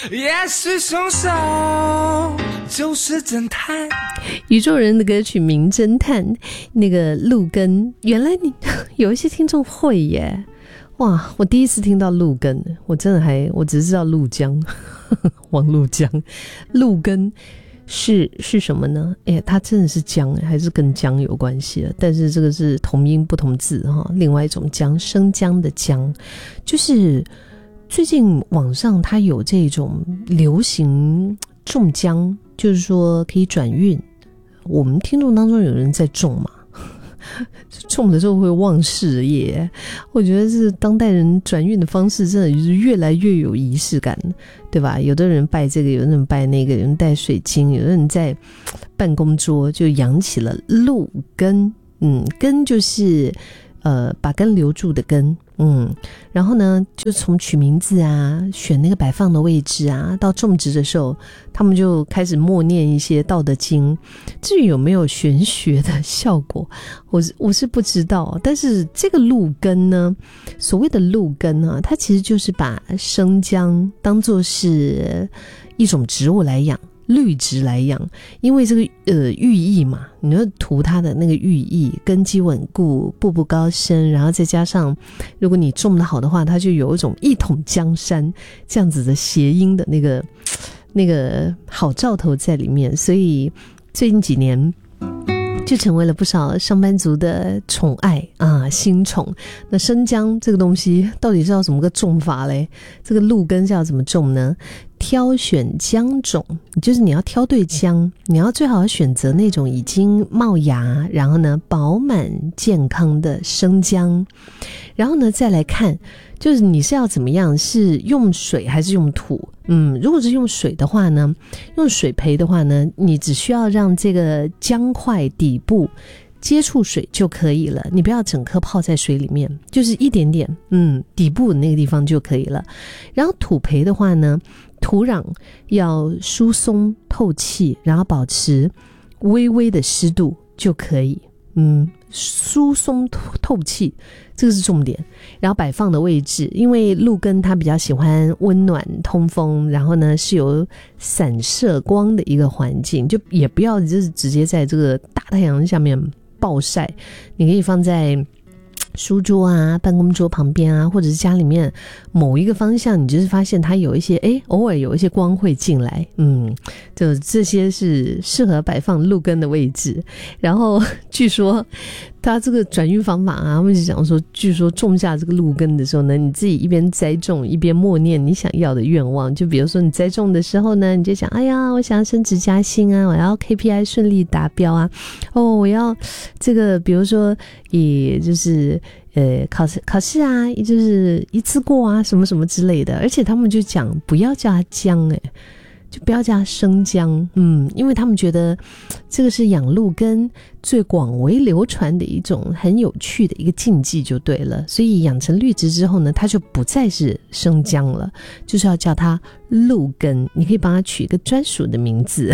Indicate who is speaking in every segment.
Speaker 1: 也许凶手就是侦探。
Speaker 2: 宇宙人的歌曲《名侦探》，那个路根，原来你有一些听众会耶。哇，我第一次听到路根，我真的我只知道陆江王陆江。路根是什么呢？它真的是姜，还是跟姜有关系的？但是这个是同音不同字哈。另外一种姜，生姜的姜，就是最近网上它有这种流行种姜，就是说可以转运。我们听众当中有人在种嘛？种的时候会忘事耶。我觉得是当代人转运的方式真的就是越来越有仪式感，对吧？有的人拜这个，有的人拜那个，有人带水晶，有的人在办公桌就养起了路根。根就是把根留住的根。然后呢，就从取名字啊，选那个摆放的位置啊，到种植的时候，他们就开始默念一些道德经。至于有没有玄学的效果，我是不知道。但是这个路根呢，所谓的路根啊，它其实就是把生姜当作是一种植物来养，绿植来养。因为这个寓意嘛，你要图它的那个寓意，根基稳固，步步高升，然后再加上如果你种得好的话，它就有一种一统江山这样子的谐音的那个好兆头在里面。所以最近几年就成为了不少上班族的宠爱啊，新宠。那生姜这个东西到底是要怎么个种法嘞？这个路根是要怎么种呢？挑选姜种，就是你要挑对姜，你要最好选择那种已经冒芽，然后呢饱满健康的生姜。然后呢再来看，就是你是要怎么样，是用水还是用土？如果是用水的话呢，用水培的话呢，你只需要让这个姜块底部接触水就可以了，你不要整颗泡在水里面，就是一点点，底部的那个地方就可以了。然后土培的话呢，土壤要疏松透气，然后保持微微的湿度就可以。疏松透气，这个是重点。然后摆放的位置，因为路根它比较喜欢温暖通风，然后呢是有散射光的一个环境，就也不要就是直接在这个大太阳下面暴晒，你可以放在书桌啊、办公桌旁边啊，或者是家里面某一个方向，你就是发现它有一些偶尔有一些光会进来，就这些是适合摆放路根的位置。然后据说它这个转运方法啊，他们就讲说，据说种下这个路根的时候呢，你自己一边栽种一边默念你想要的愿望。就比如说你栽种的时候呢，你就想，哎呀，我想要升职加薪啊，我要 KPI 顺利达标啊，我要这个比如说也就是考试啊，就是一次过啊，什么什么之类的。而且他们就讲不要叫它姜，就不要叫它生姜，因为他们觉得这个是养路根最广为流传的一种很有趣的一个禁忌就对了。所以养成绿植之后呢，它就不再是生姜了，就是要叫它路根。你可以帮它取一个专属的名字。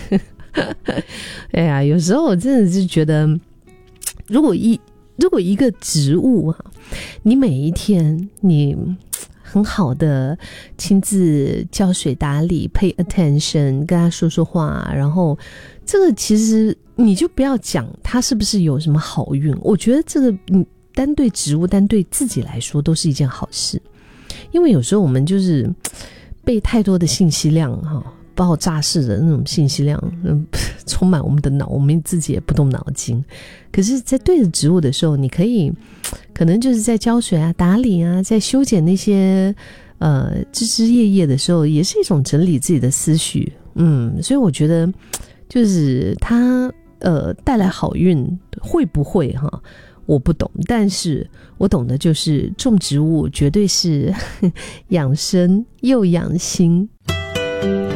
Speaker 2: 哎呀，有时候我真的是觉得，如果一个植物啊，你每一天你很好的亲自浇水打理 pay attention 跟他说说话，然后这个其实你就不要讲他是不是有什么好运，我觉得这个单对植物单对自己来说都是一件好事。因为有时候我们就是被太多的信息量爆炸式的那种信息量充满我们的脑，我们自己也不动脑筋。可是在对着植物的时候，你可能就是在浇水啊、打理啊，在修剪那些枝枝叶叶的时候，也是一种整理自己的思绪。所以我觉得就是它带来好运会不会我不懂，但是我懂的就是种植物绝对是养生又养心。